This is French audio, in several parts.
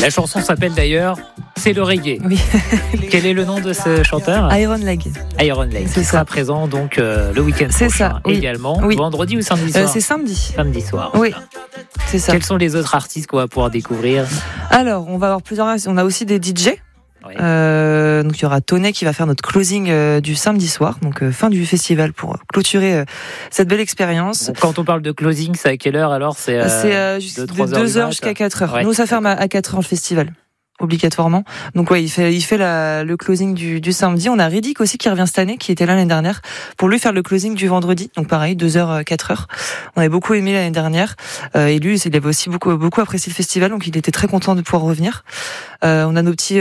La chanson s'appelle d'ailleurs C'est le reggae. Oui. Quel est le nom de ce chanteur ? Iron Leg. Iron Leg. C'est Qui sera ça. présent donc le week-end C'est prochain ça, oui. également. Oui. Vendredi ou samedi soir ? C'est samedi. Samedi soir. Oui, Voilà. c'est ça. Quels sont les autres artistes qu'on va pouvoir découvrir ? Alors, on va avoir plusieurs. On a aussi des DJ. Oui. Donc il y aura Tonnet qui va faire notre closing du samedi soir, donc fin du festival pour clôturer cette belle expérience. Bon, quand on parle de closing, c'est à quelle heure alors ? C'est C'est de 3 heures 2h jusqu'à 4h. Ouais, Nous, ça ferme à 4h le festival. Obligatoirement. Donc ouais, il fait le closing du samedi. On a Riddick aussi qui revient cette année, qui était là l'année dernière, pour lui faire le closing du vendredi. Donc pareil, 2h, 4h. On avait beaucoup aimé l'année dernière. Et lui, il avait aussi beaucoup apprécié le festival, donc il était très content de pouvoir revenir. On a nos petits,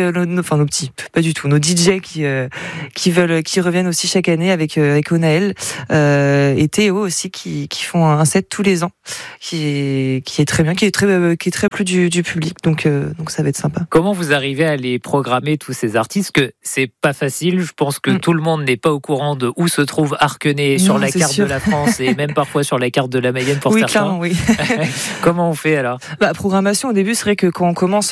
pas du tout, nos DJ qui reviennent aussi chaque année avec Onaël et Théo aussi qui font un set tous les ans, qui est très bien, qui est très plus du public. Donc ça va être sympa. Comment vous arrivez à les programmer, tous ces artistes ? Que c'est pas facile. Je pense que tout le monde n'est pas au courant de où se trouve Arquenay sur la carte de la France et même parfois sur la carte de la Mayenne pour certains. Clairement, oui. Comment on fait alors ? Programmation au début, c'est vrai que quand on commence,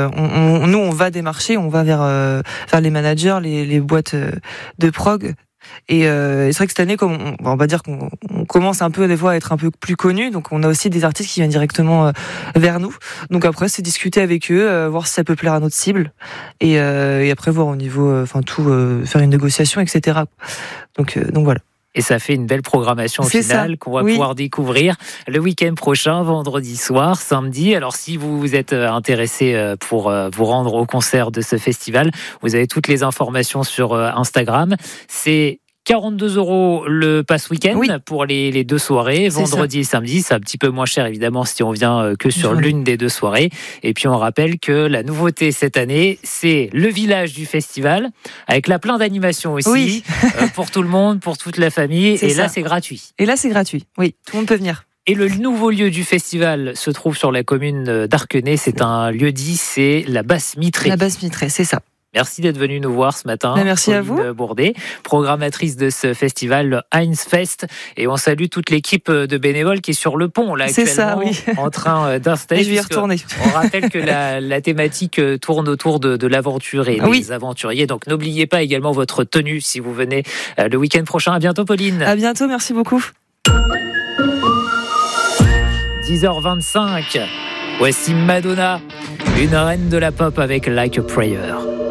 nous on va démarcher, on va vers les managers, les boîtes de prog. Et c'est vrai que cette année, comme on va dire qu'on commence un peu des fois à être un peu plus connus, donc on a aussi des artistes qui viennent directement vers nous. Donc après, c'est discuter avec eux, voir si ça peut plaire à notre cible, et après voir au niveau, faire une négociation, etc. Donc voilà. Et ça fait une belle programmation au final qu'on va pouvoir découvrir le week-end prochain, vendredi soir, samedi. Alors si vous êtes intéressé pour vous rendre au concert de ce festival, vous avez toutes les informations sur Instagram. C'est 42 € le pass week-end pour les deux soirées, vendredi et samedi. C'est un petit peu moins cher évidemment si on vient que sur l'une des deux soirées. Et puis on rappelle que la nouveauté cette année, c'est le village du festival, avec là plein d'animations aussi, pour tout le monde, pour toute la famille. Là c'est gratuit. Et là c'est gratuit, oui, tout le monde peut venir. Et le nouveau lieu du festival se trouve sur la commune d'Arquenay. C'est un lieu dit, c'est la Basse-Mitrée. La Basse-Mitrée, c'est ça. Merci d'être venu nous voir ce matin. Merci à vous. Bourdet, programmatrice de ce festival, le Heinz Fest. Et on salue toute l'équipe de bénévoles qui est sur le pont, là, actuellement, en train d'installer. Et je vais y retourner. On rappelle que la thématique tourne autour de l'aventure et des aventuriers. Donc n'oubliez pas également votre tenue si vous venez le week-end prochain. À bientôt, Pauline. À bientôt, merci beaucoup. 10h25. Voici Madonna, une reine de la pop avec Like a Prayer.